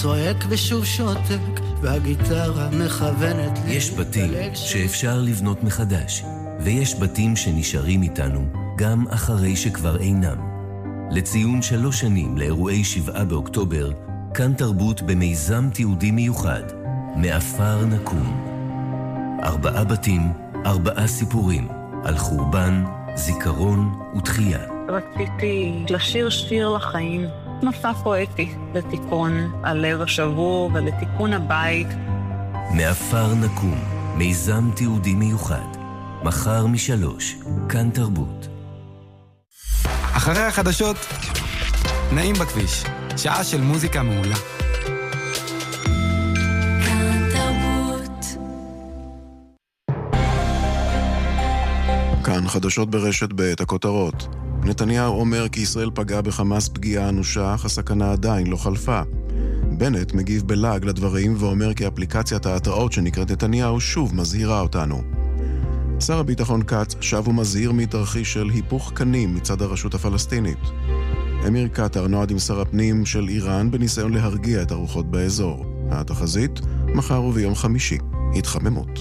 צועק ושוב שותק, והגיטרה מכוונת לי. יש בתים שאפשר לבנות מחדש, ויש בתים שנשארים איתנו גם אחרי שכבר אינם. לציון 3 שנים לאירועי 7 באוקטובר, כאן תרבות במיזם תיעודי מיוחד, מאפר נקום. 4 בתים, 4 סיפורים, על חורבן, זיכרון ותחייה. רציתי לשיר שיר לחיים, מסע פואטי לתיקון הלב השבור ולתיקון הבית. מאפר נקום, מיזם תיעודי מיוחד, מחר 3, כאן תרבות. אחרי החדשות, נעים בכביש, שעה של מוזיקה מעולה. כאן חדשות ברשת ב' הכותרות. נתניהו אומר כי ישראל פגעה בחמאס פגיעה אנושה, אך הסכנה עדיין לא חלפה. בנט מגיב בלעג לדברים ואומר כי אפליקציית ההתראות שנקראת נתניהו שוב מזהירה אותנו. שר הביטחון כץ שב ומזהיר מתרחיש של היפוך קנים מצד הרשות הפלסטינית. אמיר קטר נועד עם שר הפנים של איראן בניסיון להרגיע את הרוחות באזור. התחזית, מחר וביום חמישי, התחממות.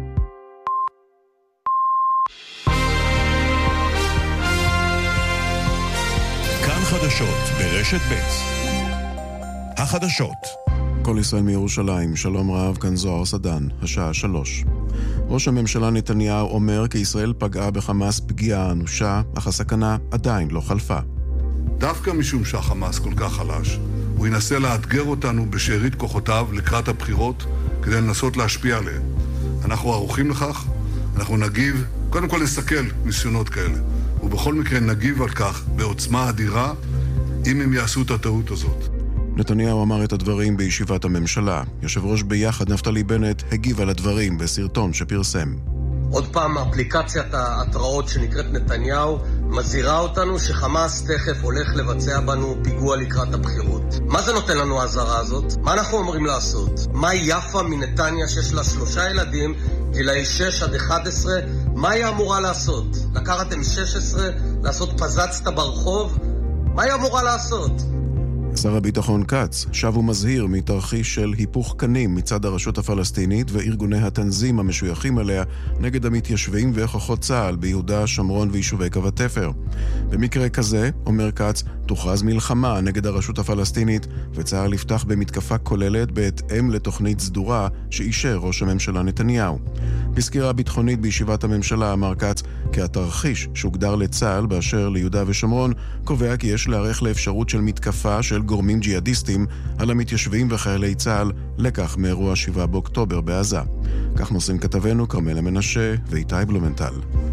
כאן חדשות ברשת ב'. החדשות. כל ישראל מירושלים, שלום רב, כאן זוהר סדן, השעה 3. ראש הממשלה נתניהו אומר כי ישראל פגעה בחמאס פגיעה אנושה, אך הסכנה עדיין לא חלפה. דווקא משום שהחמאס כל כך חלש, הוא ינסה לאתגר אותנו בשארית כוחותיו לקראת הבחירות כדי לנסות להשפיע עליהם. אנחנו ערוכים לכך, אנחנו נגיב, קודם כל נסכל ניסיונות כאלה, ובכל מקרה נגיב על כך בעוצמה אדירה אם הם יעשו את הטעות הזאת. נתניהו אמר את הדברים בישיבת הממשלה. יושב ראש ביחד נפתלי בנט הגיב על הדברים בסרטון שפרסם. עוד פעם, אפליקציית ההתראות שנקראת נתניהו מזהירה אותנו שחמאס תכף הולך לבצע בנו פיגוע לקראת הבחירות. מה זה נותן לנו ההזהרה הזאת? מה אנחנו אומרים לעשות? מה יפה מנתניה שיש לה 3 ילדים, גילאי 6 עד 11, מה היא אמורה לעשות? לקחת M16, לעשות פזצת ברחוב? מה היא אמורה לעשות? שר הביטחון כץ שב ומזהיר מתרחיש של היפוך קנים מצד הרשות הפלסטינית וארגוני התנזים המשויכים אליה נגד המתיישבים וכוחות צה"ל ביהודה, שומרון ויישובי קו התפר. במקרה כזה, אומר כץ, תוכרז מלחמה נגד הרשות הפלסטינית וצה"ל יפתח במתקפה כוללת בהתאם לתוכנית סדורה שאישר ראש הממשלה נתניהו. בסקירה ביטחונית בישיבת הממשלה אמר כץ כי התרחיש שהוגדר לצה"ל באשר ליהודה ושומרון קובע כי יש להיערך לאפשרות של מתקפה של גורמים ג'יהאדיסטים על המתיישבים וחיילי צה"ל, לקח מאירוע 7 באוקטובר בעזה. כך מוסרים כתבנו כרמלה מנשה ואיתי בלומנטל.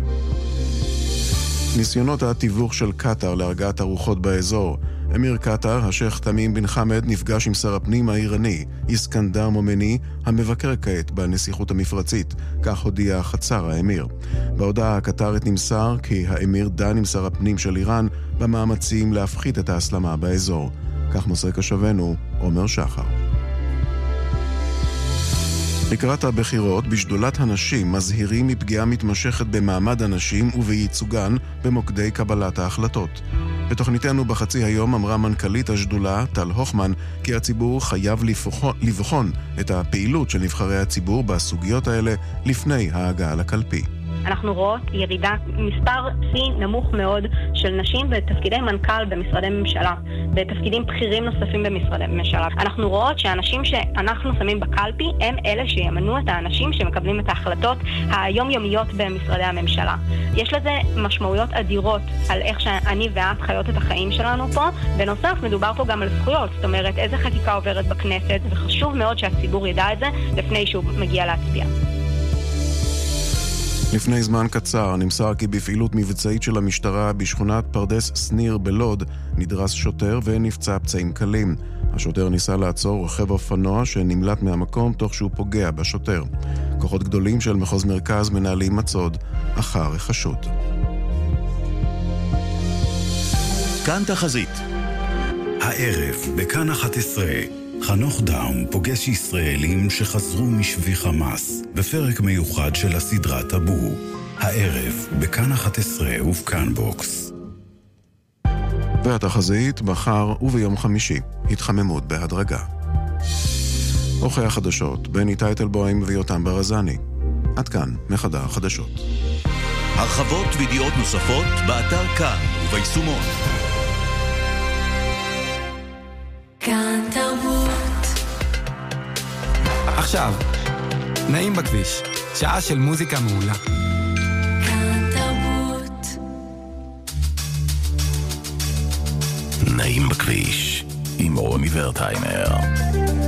ניסיונות התיווך של קטר להרגעת הרוחות באזור. אמיר קטר, השייח תמים בן חמד, נפגש עם שר הפנים האיראני, איסקנדר מומני, המבקר כעת בנסיכות המפרצית. כך הודיע חצר האמיר. בהודעה הקטרית נמסר כי האמיר דן עם שר הפנים של איראן במאמצים להפחית את ההסלמה באזור. כך מוסר כשבנו עומר שחר. לקראת הבחירות, בשדולת הנשים מזהירים מפגיעה מתמשכת במעמד הנשים ובייצוגן במוקדי קבלת ההחלטות. בתוכניתנו בחצי היום אמרה מנכ"לית השדולה, טל הוכמן, כי הציבור חייב לבחון את הפעילות של נבחרי הציבור בסוגיות האלה לפני ההגעה לקלפי. אנחנו רואות ירידה מספר C נמוך מאוד של נשים בתפקידי מנכ"ל במשרדי ממשלה, בתפקידים בכירים נוספים במשרדי ממשלה. אנחנו רואות שהאנשים שאנחנו שמים בקלפי הם אלה שימנו את האנשים שמקבלים את ההחלטות היומיומיות במשרדי הממשלה. יש לזה משמעויות אדירות על איך שאני ואת חיות את החיים שלנו פה. בנוסף, מדובר פה גם על זכויות, זאת אומרת איזה חקיקה עוברת בכנסת, וחשוב מאוד שהציבור ידע את זה לפני שהוא מגיע להצביע. לפני זמן קצר נמסר כי בפעילות מבצעית של המשטרה בשכונת פרדס סניר בלוד נדרס שוטר ונפצע פצעים קלים. השוטר ניסה לעצור רכב אופנוע שנמלט מהמקום תוך שהוא פוגע בשוטר. כוחות גדולים של מחוז מרכז מנהלים מצוד אחר החשוד. כאן תחזית. הערב בכאן 11 חנוך דאום פוגש ישראלים שחזרו משבי חמאס בפרק מיוחד של הסדרה טאבו. הערב בכאן 11 ובכאן בוקס. והתחזית מחר וביום חמישי התחממות בהדרגה. עורכי החדשות, בני טייטלבוים ויותם ברזני. עד כאן, מחדר החדשות. הרחבות וידיעות נוספות באתר כאן וביישומון. כאן תרבות. עכשיו, נעים בכביש, שעה של מוזיקה מעולה. כאן תרבות. נעים בכביש עם רוני ורטהיימר.